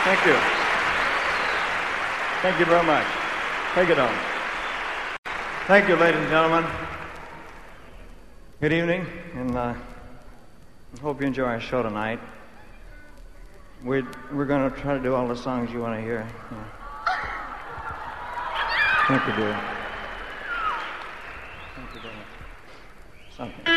Thank you. Thank you very much. Take it on. Thank you, ladies and gentlemen. Good evening, and I hope you enjoy our show tonight. We're going to try to do all the songs you want to hear. Thank you, dear. Thank you very much. Something.